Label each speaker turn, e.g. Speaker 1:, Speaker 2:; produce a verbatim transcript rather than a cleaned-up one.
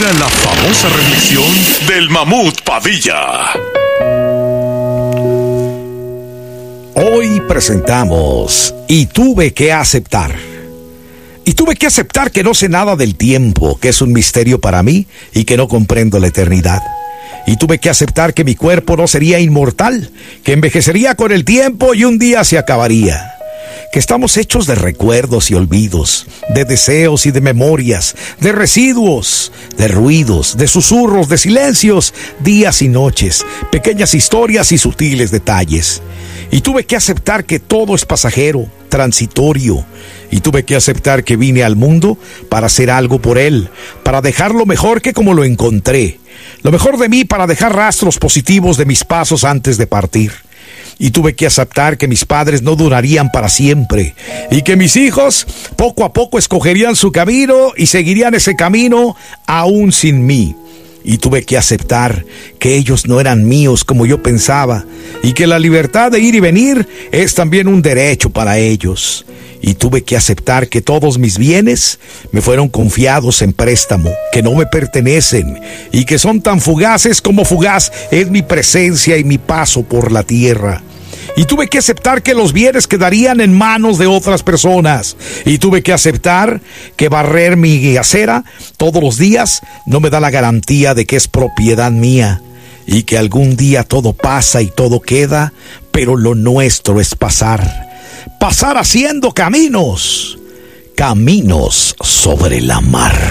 Speaker 1: Llega la famosa reflexión del Mamut Padilla.
Speaker 2: Hoy presentamos Y tuve que aceptar. Y tuve que aceptar que no sé nada del tiempo, que es un misterio para mí y que no comprendo la eternidad. Y tuve que aceptar que mi cuerpo no sería inmortal, que envejecería con el tiempo y un día se acabaría. Que estamos hechos de recuerdos y olvidos, de deseos y de memorias, de residuos, de ruidos, de susurros, de silencios, días y noches, pequeñas historias y sutiles detalles. Y tuve que aceptar que todo es pasajero, transitorio. Y tuve que aceptar que vine al mundo para hacer algo por él, para dejarlo mejor que como lo encontré. Lo mejor de mí para dejar rastros positivos de mis pasos antes de partir. Y tuve que aceptar que mis padres no durarían para siempre y que mis hijos poco a poco escogerían su camino y seguirían ese camino aún sin mí. Y tuve que aceptar que ellos no eran míos como yo pensaba y que la libertad de ir y venir es también un derecho para ellos. Y tuve que aceptar que todos mis bienes me fueron confiados en préstamo, que no me pertenecen y que son tan fugaces como fugaz es mi presencia y mi paso por la tierra. Y tuve que aceptar que los bienes quedarían en manos de otras personas. Y tuve que aceptar que barrer mi acera todos los días no me da la garantía de que es propiedad mía. Y que algún día todo pasa y todo queda, pero lo nuestro es pasar. Pasar haciendo caminos, caminos sobre la mar.